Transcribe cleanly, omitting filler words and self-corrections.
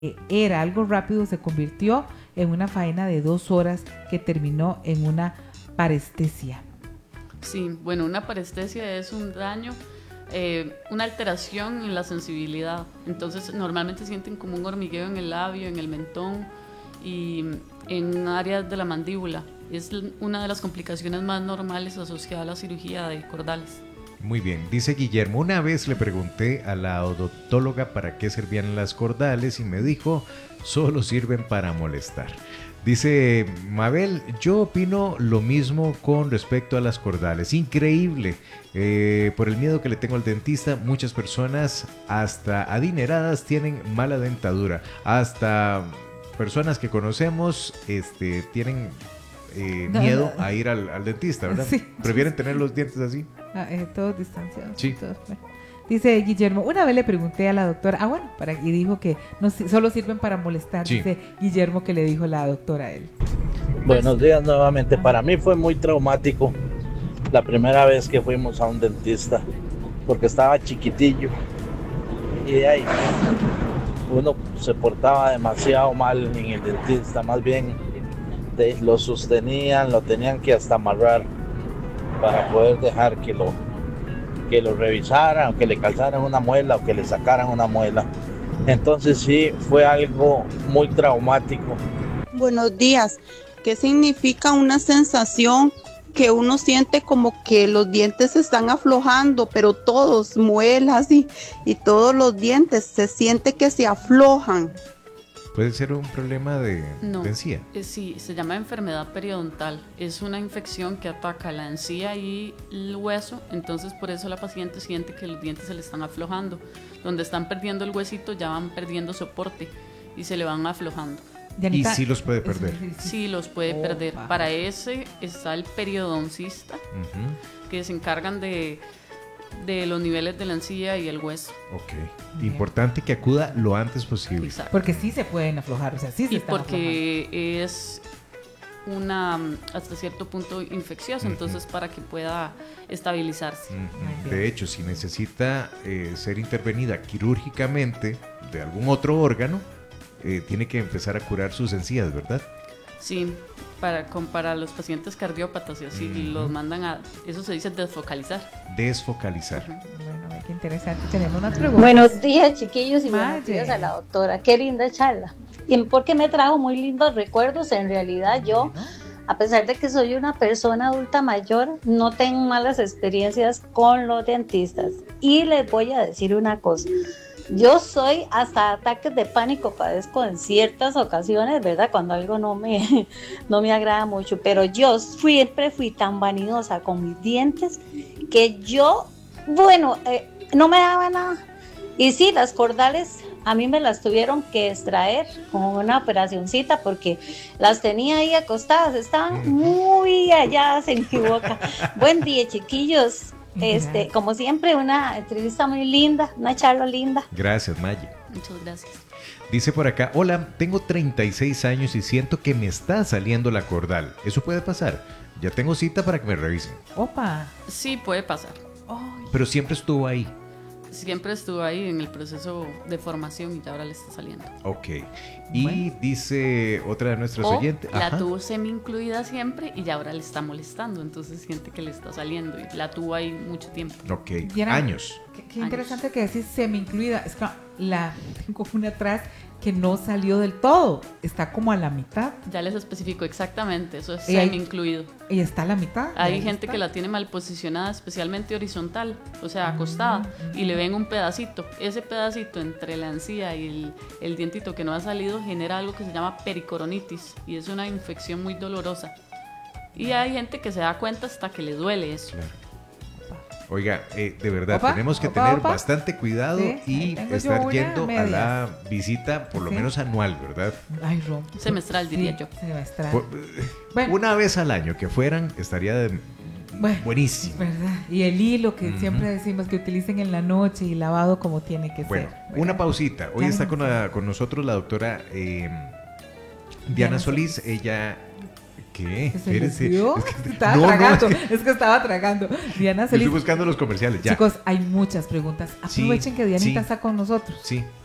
era algo rápido se convirtió en una faena de 2 horas que terminó en una parestesia. Sí, bueno, una parestesia es un daño, una alteración en la sensibilidad. Entonces normalmente sienten como un hormigueo en el labio, en el mentón y en áreas de la mandíbula. Es una de las complicaciones más normales asociadas a la cirugía de cordales. Muy bien, dice Guillermo, una vez le pregunté a la odontóloga para qué servían las cordales y me dijo, solo sirven para molestar. Dice Mabel, yo opino lo mismo con respecto a las cordales, increíble, por el miedo que le tengo al dentista, muchas personas hasta adineradas tienen mala dentadura, hasta personas que conocemos tienen miedo a ir al dentista, ¿verdad? Sí. Prefieren tener los dientes así. Todos distanciados. Sí. Todos, bueno. Dice Guillermo, una vez le pregunté a la doctora, y dijo que no, solo sirven para molestar. Sí. Dice Guillermo que le dijo la doctora a él. Buenos días nuevamente. Para mí fue muy traumático la primera vez que fuimos a un dentista, porque estaba chiquitillo y ahí uno se portaba demasiado mal en el dentista, más bien lo sostenían, lo tenían que hasta amarrar para poder dejar que lo revisaran, o que le calzaran una muela o que le sacaran una muela. Entonces sí, fue algo muy traumático. Buenos días. ¿Qué significa una sensación que uno siente como que los dientes se están aflojando, pero todos, muelas y todos los dientes, se siente que se aflojan? ¿Puede ser un problema de encía? Sí, se llama enfermedad periodontal. Es una infección que ataca la encía y el hueso, entonces por eso la paciente siente que los dientes se le están aflojando. Donde están perdiendo el huesito ya van perdiendo soporte y se le van aflojando. Dianita, y sí los puede perder. Sí, los puede perder. Para ese está el periodoncista, que se encargan de los niveles de la encía y el hueso. Ok. Importante que acuda lo antes posible. Exacto. Porque sí se pueden aflojar, o sea, sí se están porque aflojando. es una hasta cierto punto infecciosa, entonces para que pueda estabilizarse. De hecho, si necesita ser intervenida quirúrgicamente de algún otro órgano, tiene que empezar a curar sus encías, ¿verdad? Sí, para los pacientes cardiópatas y así, los mandan a, eso se dice desfocalizar. Desfocalizar. Bueno, qué interesante. Tenemos una pregunta. Buenos días, chiquillos, y buenos días a la doctora. Qué linda charla. Y porque me trajo muy lindos recuerdos. En realidad yo, a pesar de que soy una persona adulta mayor, no tengo malas experiencias con los dentistas. Y les voy a decir una cosa. Yo soy hasta ataques de pánico, padezco en ciertas ocasiones, ¿verdad? Cuando algo no me agrada mucho, pero yo siempre fui tan vanidosa con mis dientes que yo, no me daba nada. Y sí, las cordales a mí me las tuvieron que extraer con una operacioncita porque las tenía ahí acostadas, estaban muy halladas en mi boca. Buen día, chiquillos. Como siempre, una entrevista muy linda, una charla linda. Gracias, Maya. Muchas gracias. Dice por acá, hola, tengo 36 años y siento que me está saliendo la cordal. ¿Eso puede pasar? Ya tengo cita para que me revisen. Opa. Sí, puede pasar. Pero siempre estuvo ahí. Siempre estuvo ahí en el proceso de formación y ya ahora le está saliendo. Ok. Y dice otra de nuestras oyentes. La tuvo semi incluida siempre y ya ahora le está molestando, entonces siente que le está saliendo y la tuvo ahí mucho tiempo. Ok, Diana, años. Qué interesante que decís semi incluida. Es que tengo una atrás que no salió del todo, está como a la mitad. Ya les especifico exactamente, eso es semi incluido. Y está a la mitad. Hay gente que la tiene mal posicionada, especialmente horizontal, o sea, acostada, y le ven un pedacito. Ese pedacito entre la encía y el dientito que no ha salido genera algo que se llama pericoronitis y es una infección muy dolorosa. Y hay gente que se da cuenta hasta que le duele eso. Claro. Oiga, de verdad, tenemos que tener bastante cuidado y estar yendo a la visita por lo menos anual, ¿verdad? Ay, Rom. Semestral, diría yo. Semestral. Una vez al año que fueran, estaría buenísimo. ¿Verdad? Y el hilo que siempre decimos que utilicen en la noche y lavado como tiene que ser. Una pausita. Hoy está con nosotros la doctora Diana Solís. Ella... ¿Qué? Espérense. Es que estaba tragando. Diana Solís. Estoy buscando los comerciales, ya. Chicos, hay muchas preguntas. Aprovechen que Dianita está con nosotros. Sí.